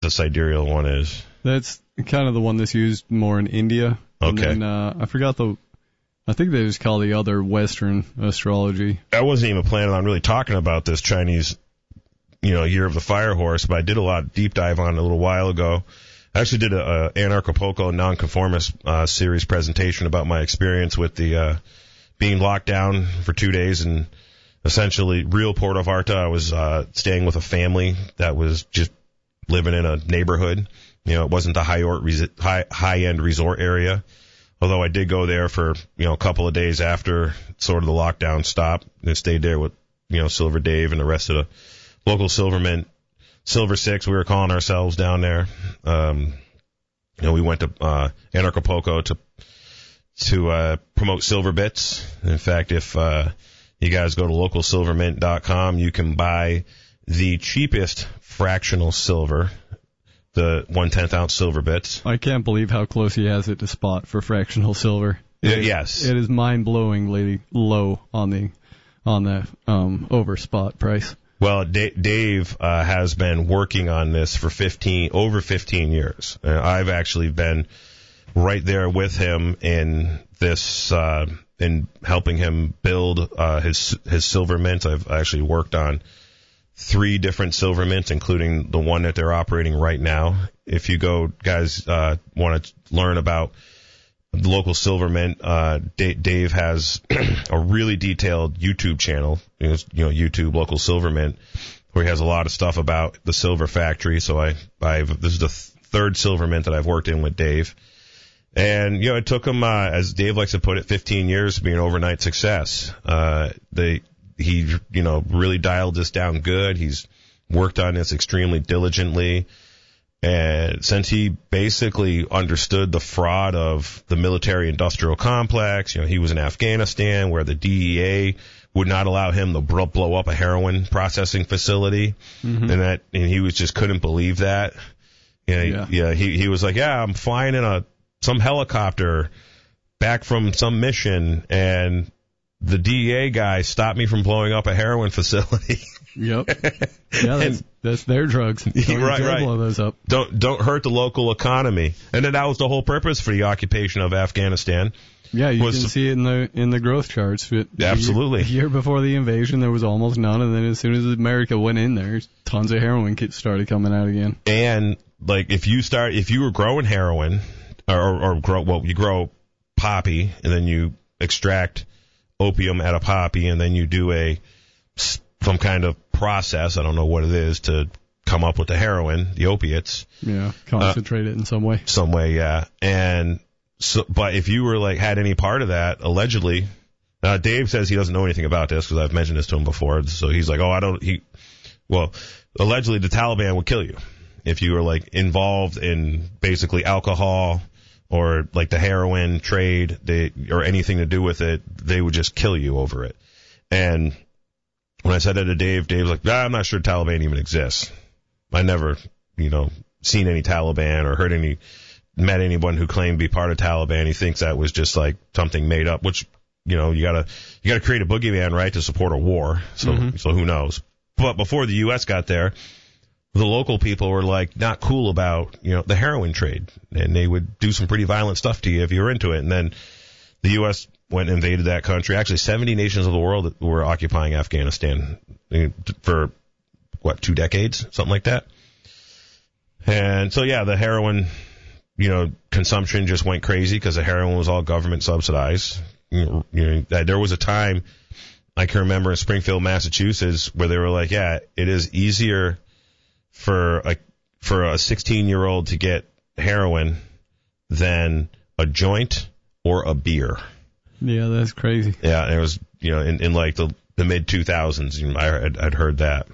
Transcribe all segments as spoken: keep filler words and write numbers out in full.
the sidereal one is. That's kind of the one that's used more in India. Okay. And then, uh, I forgot the, I think they just call the other Western astrology. I wasn't even planning on really talking about this Chinese, you know, Year of the Fire Horse, but I did a lot of deep dive on it a little while ago. I actually did a, a Anarchapulco Nonconformist uh, series presentation about my experience with the uh, being locked down for two days and essentially real Puerto Vallarta. I was uh, staying with a family that was just living in a neighborhood. You know, it wasn't the high high high end resort area. Although I did go there for, you know, a couple of days after sort of the lockdown stopped and stayed there with, you know, Silver Dave and the rest of the local Silvermint, Silver Six, we were calling ourselves down there. Um, you know, we went to, uh, Anarchapulco to, to, uh, promote Silver Bits. In fact, if, uh, you guys go to local silver mint dot com, you can buy the cheapest fractional silver, the one-tenth ounce Silver Bits. I can't believe how close he has it to spot for fractional silver. It, yes. It is mind-blowingly low on the on the um, over spot price. Well, D- Dave uh, has been working on this for fifteen over fifteen years. Uh, I've actually been right there with him in this, uh, in helping him build uh, his his silver mint. I've actually worked on three different silver mints, including the one that they're operating right now. If you go, guys, uh, want to learn about the local silver mint, uh, D- Dave has a really detailed YouTube channel, you know, you know, YouTube local silver mint, where he has a lot of stuff about the silver factory. So I, I've, this is the th- third silver mint that I've worked in with Dave. And, you know, it took him, uh, as Dave likes to put it, fifteen years to be an overnight success. Uh, they, He, you know, really dialed this down good. He's worked on this extremely diligently. And since he basically understood the fraud of the military-industrial complex, you know, he was in Afghanistan where the D E A would not allow him to blow up a heroin processing facility. Mm-hmm. And that, and he was just couldn't believe that. You know, yeah. Yeah. He, he was like, yeah, I'm flying in a, some helicopter back from some mission and the D E A guy stopped me from blowing up a heroin facility. Yep. Yeah, that's, that's their drugs. Don't right, right. Blow those up. Don't don't hurt the local economy. And then that was the whole purpose for the occupation of Afghanistan. Yeah, you was can see it in the in the growth charts. It, absolutely. The year, year before the invasion, there was almost none, and then as soon as America went in there, tons of heroin kits started coming out again. And like if you start, if you were growing heroin, or, or, or grow, well, you grow poppy, and then you extract opium at a poppy, and then you do a some kind of process, I don't know what it is, to come up with the heroin, the opiates. Yeah, concentrate uh, it in some way. Some way, yeah. And so, but if you were like had any part of that, allegedly, uh, Dave says he doesn't know anything about this because I've mentioned this to him before. So he's like, oh, I don't. He, well, allegedly the Taliban would kill you if you were like involved in basically alcohol or like the heroin trade, they, or anything to do with it, they would just kill you over it. And when I said that to Dave, Dave's like, nah, I'm not sure Taliban even exists. I never, you know, seen any Taliban or heard any, met anyone who claimed to be part of Taliban. He thinks that was just like something made up, which, you know, you gotta, you gotta create a boogeyman, right, to support a war. So, mm-hmm. so who knows? But before the U S got there, the local people were like not cool about, you know, the heroin trade, and they would do some pretty violent stuff to you if you were into it. And then the U S went and invaded that country. Actually, seventy nations of the world were occupying Afghanistan for what, two decades, something like that. And so yeah, the heroin, you know, consumption just went crazy because the heroin was all government subsidized. You know, there was a time I can remember in Springfield, Massachusetts, where they were like, yeah, it is easier for a for a sixteen-year-old to get heroin than a joint or a beer. Yeah, that's crazy. Yeah, and it was, you know, in, in like the, the mid two thousands, you know, I had, I'd heard that.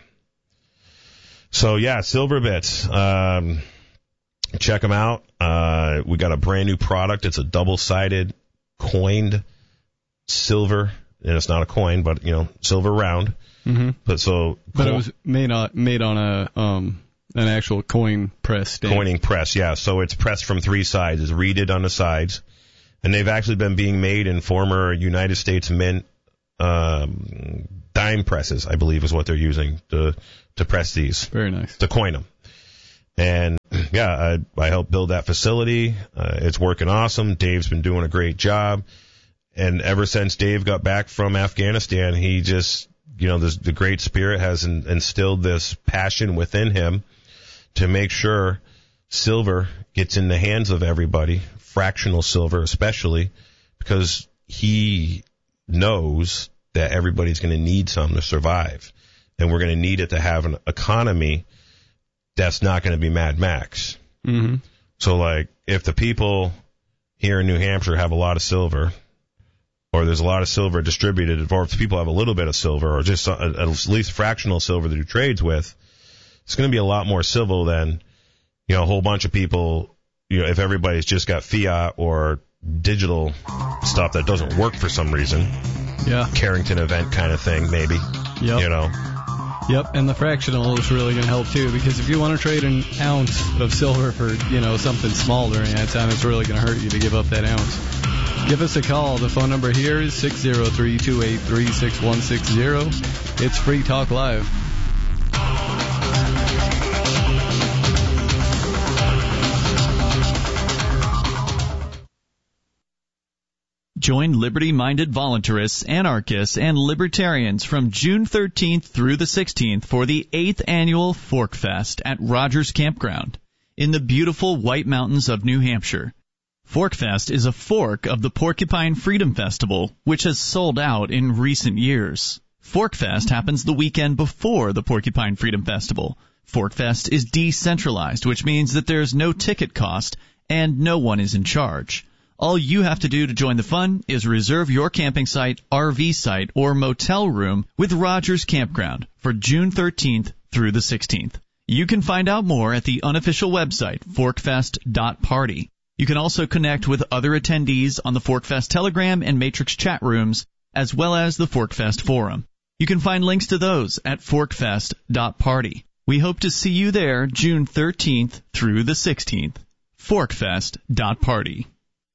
So yeah, Silver Bits. Um, check them out. Uh, we got a brand new product. It's a double-sided coined silver, and it's not a coin, but you know, silver round. Mm-hmm. But so, but it was made on made on a um an actual coin press stand. Coining press, yeah. So it's pressed from three sides. It's reeded on the sides, and they've actually been being made in former United States Mint um, dime presses, I believe, is what they're using to to press these. Very nice. To coin them, and yeah, I, I helped build that facility. Uh, it's working awesome. Dave's been doing a great job. And ever since Dave got back from Afghanistan, he just, you know, this, the Great Spirit has in, instilled this passion within him to make sure silver gets in the hands of everybody, fractional silver especially, because he knows that everybody's going to need some to survive. And we're going to need it to have an economy that's not going to be Mad Max. Mm-hmm. So, like, if the people here in New Hampshire have a lot of silver, or there's a lot of silver distributed, or if people have a little bit of silver, or just a, at least fractional silver to do trades with, it's going to be a lot more civil than, you know, a whole bunch of people, you know, if everybody's just got fiat or digital stuff that doesn't work for some reason. Yeah. Carrington event kind of thing, maybe. Yep. You know. Yep, and the fractional is really going to help too, because if you want to trade an ounce of silver for, you know, something small during that time, it's really going to hurt you to give up that ounce. Give us a call. The phone number here is six zero three, two eight three, six one six zero. It's Free Talk Live. Join liberty-minded voluntarists, anarchists, and libertarians from June thirteenth through the sixteenth for the eighth Annual Fork Fest at Rogers Campground in the beautiful White Mountains of New Hampshire. Fork Fest is a fork of the Porcupine Freedom Festival, which has sold out in recent years. Fork Fest happens the weekend before the Porcupine Freedom Festival. Fork Fest is decentralized, which means that there's no ticket cost and no one is in charge. All you have to do to join the fun is reserve your camping site, R V site, or motel room with Rogers Campground for June thirteenth through the sixteenth. You can find out more at the unofficial website, forkfest dot party. You can also connect with other attendees on the Forkfest Telegram and Matrix chat rooms, as well as the Forkfest Forum. You can find links to those at forkfest dot party. We hope to see you there June thirteenth through the sixteenth. forkfest dot party.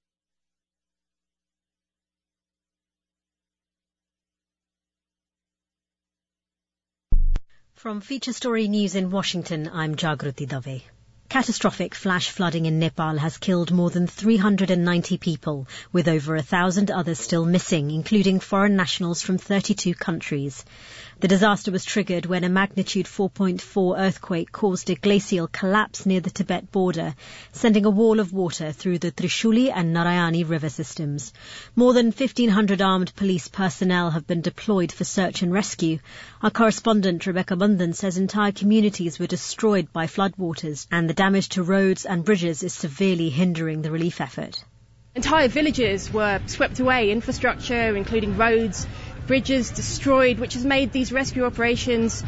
From Feature Story News in Washington, I'm Jagruti Dave. Catastrophic flash flooding in Nepal has killed more than three hundred ninety people, with over a thousand others still missing, including foreign nationals from thirty-two countries. The disaster was triggered when a magnitude four point four earthquake caused a glacial collapse near the Tibet border, sending a wall of water through the Trishuli and Narayani river systems. More than fifteen hundred armed police personnel have been deployed for search and rescue. Our correspondent Rebecca Bundan says entire communities were destroyed by floodwaters, and the damage to roads and bridges is severely hindering the relief effort. Entire villages were swept away, infrastructure, including roads, bridges, destroyed, which has made these rescue operations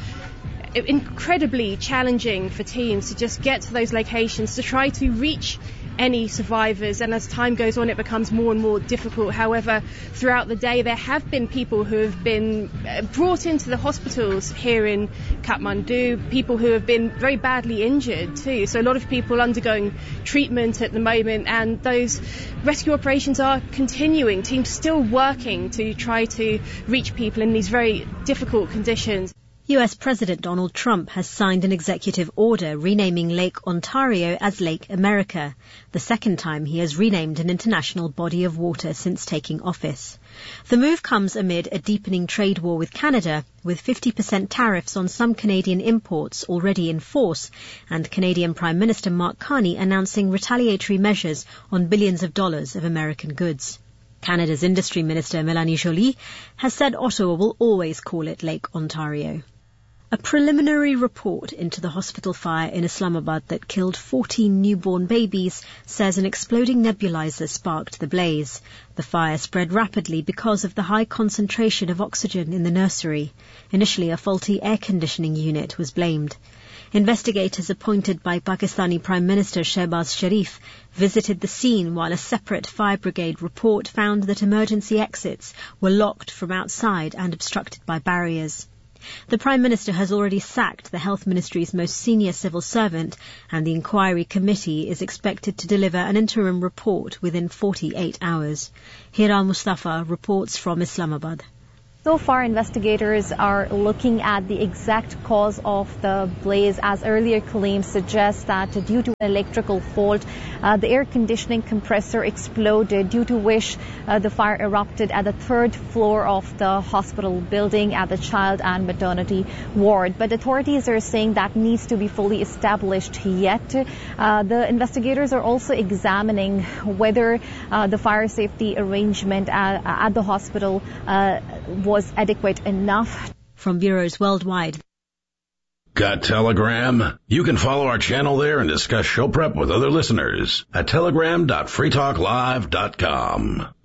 incredibly challenging for teams to just get to those locations, to try to reach any survivors, and as time goes on it becomes more and more difficult. However, throughout the day there have been people who have been brought into the hospitals here in Kathmandu, people who have been very badly injured too, so a lot of people undergoing treatment at the moment, and those rescue operations are continuing, teams still working to try to reach people in these very difficult conditions. U S President Donald Trump has signed an executive order renaming Lake Ontario as Lake America, the second time he has renamed an international body of water since taking office. The move comes amid a deepening trade war with Canada, with fifty percent tariffs on some Canadian imports already in force, and Canadian Prime Minister Mark Carney announcing retaliatory measures on billions of dollars of American goods. Canada's Industry Minister Mélanie Joly has said Ottawa will always call it Lake Ontario. A preliminary report into the hospital fire in Islamabad that killed fourteen newborn babies says an exploding nebulizer sparked the blaze. The fire spread rapidly because of the high concentration of oxygen in the nursery. Initially, a faulty air conditioning unit was blamed. Investigators appointed by Pakistani Prime Minister Shehbaz Sharif visited the scene, while a separate fire brigade report found that emergency exits were locked from outside and obstructed by barriers. The Prime Minister has already sacked the Health Ministry's most senior civil servant, and the inquiry committee is expected to deliver an interim report within forty-eight hours. Hira Mustafa reports from Islamabad. So far, investigators are looking at the exact cause of the blaze, as earlier claims suggest that due to an electrical fault, uh, the air conditioning compressor exploded, due to which uh, the fire erupted at the third floor of the hospital building at the child and maternity ward. But authorities are saying that needs to be fully established yet. Uh, the investigators are also examining whether uh, the fire safety arrangement at, at the hospital uh, was adequate enough. From bureaus worldwide. Got Telegram? You can follow our channel there and discuss show prep with other listeners at telegram dot free talk live dot com.